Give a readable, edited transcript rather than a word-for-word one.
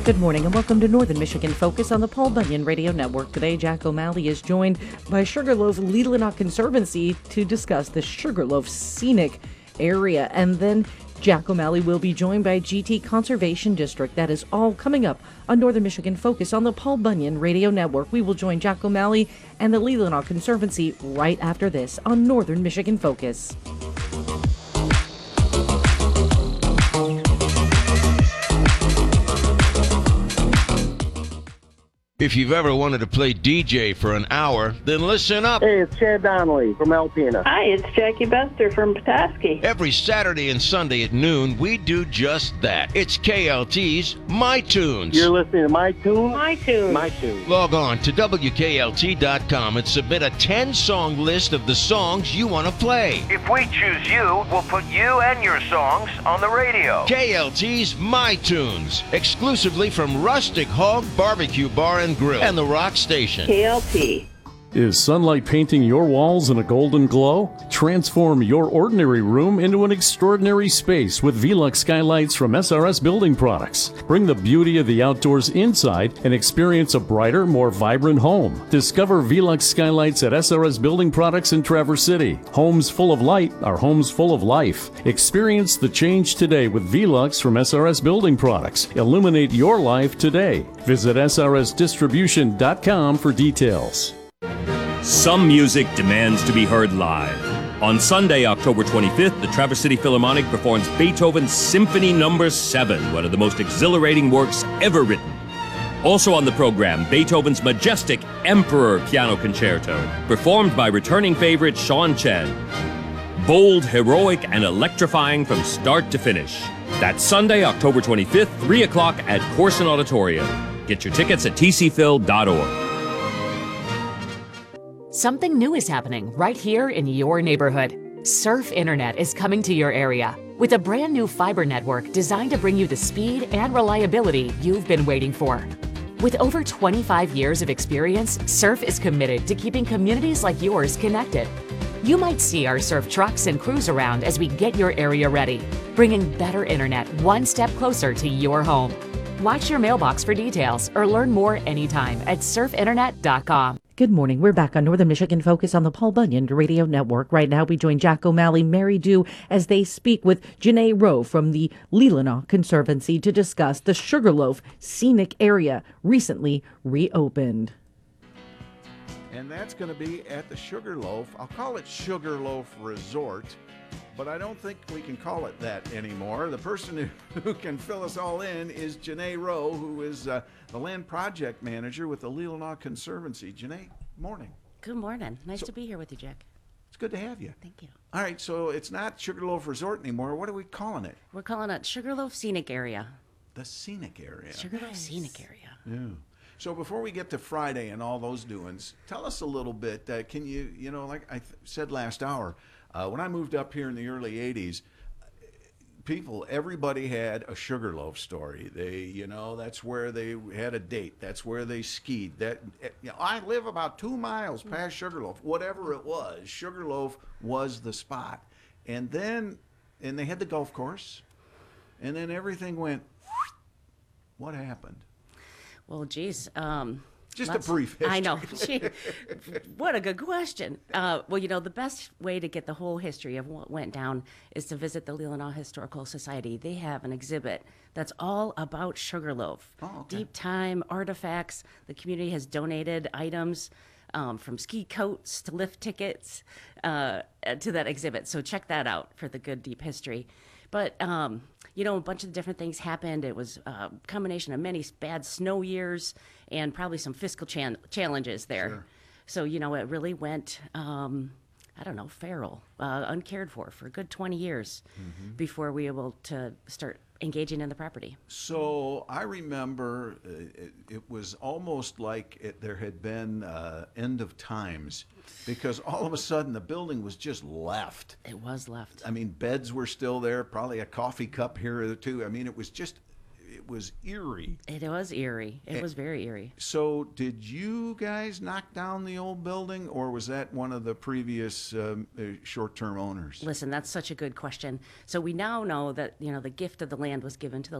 Good morning and welcome to Northern Michigan Focus on the Paul Bunyan Radio Network. Today, Jack O'Malley is joined by Sugarloaf Leelanau Conservancy to discuss the Sugarloaf Scenic Area. And then Jack O'Malley will be joined by GT Conservation District. That is all coming up on Northern Michigan Focus on the Paul Bunyan Radio Network. We will join Jack O'Malley and the Leelanau Conservancy right after this on Northern Michigan Focus. If you've ever wanted to play DJ for an hour, then listen up. Hey, it's Chad Donnelly from Alpena. Hi, it's Jackie Bester from Petoskey. Every Saturday and Sunday at noon, we do just that. It's KLT's My Tunes. You're listening to My Tunes? My Tunes. My Tunes. Log on to WKLT.com and submit a 10-song list of the songs you want to play. If we choose you, we'll put you and your songs on the radio. KLT's My Tunes, exclusively from Rustic Hog Barbecue Bar and Grill and the Rock Station. KLT. Is sunlight painting your walls in a golden glow? Transform your ordinary room into an extraordinary space with Velux skylights from SRS Building Products. Bring the beauty of the outdoors inside and experience a brighter, more vibrant home. Discover Velux skylights at SRS Building Products in Traverse City. Homes full of light are homes full of life. Experience the change today with Velux from SRS Building Products. Illuminate your life today. Visit srsdistribution.com for details. Some music demands to be heard live. On Sunday, October 25th, the Traverse City Philharmonic performs Beethoven's Symphony No. 7, one of the most exhilarating works ever written. Also on the program, Beethoven's majestic Emperor Piano Concerto, performed by returning favorite Sean Chen. Bold, heroic, and electrifying from start to finish. That's Sunday, October 25th, 3 o'clock at Corson Auditorium. Get your tickets at tcphil.org. Something new is happening right here in your neighborhood. Surf Internet is coming to your area with a brand new fiber network designed to bring you the speed and reliability you've been waiting for. With over 25 years of experience, Surf is committed to keeping communities like yours connected. You might see our Surf trucks and crews around as we get your area ready, bringing better internet one step closer to your home. Watch your mailbox for details or learn more anytime at surfinternet.com. Good morning. We're back on Northern Michigan Focus on the Paul Bunyan Radio Network. Right now, we join Jack O'Malley, Mary Dew, as they speak with Janae Rowe from the Leelanau Conservancy to discuss the Sugarloaf Scenic Area, recently reopened. And that's going to be at the Sugarloaf. I'll call it Sugarloaf Resort, but I don't think we can call it that anymore. The person who can fill us all in is Janae Rowe, who is the land project manager with the Leelanau Conservancy. Janae, morning. Good morning. Nice to be here with you, Jack. It's good to have you. Thank you. All right, so it's not Sugarloaf Resort anymore. What are we calling it? We're calling it Sugarloaf Scenic Area. The Scenic Area. Sugarloaf Scenic Area. Yeah. So before we get to Friday and all those doings, tell us a little bit. Can you, like I said last hour, when I moved up here in the early 80s, everybody had a Sugarloaf story. That's where they had a date. That's where they skied. I live about 2 miles past Sugarloaf. Whatever it was, Sugarloaf was the spot. And they had the golf course, and then everything went, what happened? Well, geez. Just a brief history. I know. Gee, what a good question. The best way to get the whole history of what went down is to visit the Leelanau Historical Society. They have an exhibit that's all about Sugarloaf. Oh, okay. Deep time, artifacts. The community has donated items from ski coats to lift tickets to that exhibit. So check that out for the good, deep history. But, a bunch of different things happened. It was a combination of many bad snow years and probably some fiscal challenges there. Sure. So, it really went, feral, uncared for a good 20 years before we were able to start engaging in the property. So I remember it was almost like there had been end of times, because all of a sudden the building was just left. It was left. I mean, beds were still there, probably a coffee cup here or two. I mean, it was eerie. It was eerie. It was very eerie. So did you guys knock down the old building, or was that one of the previous short-term owners? Listen, that's such a good question. So we now know that, the gift of the land was given to the